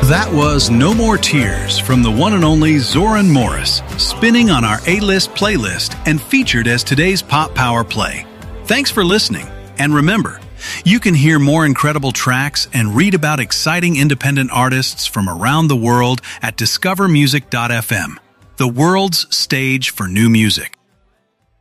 That was No More Tears from the one and only Zoran Morris, spinning on our A-List playlist and featured as today's Pop Power Play. Thanks for listening, and remember, you can hear more incredible tracks and read about exciting independent artists from around the world at discovermusic.fm, the world's stage for new music.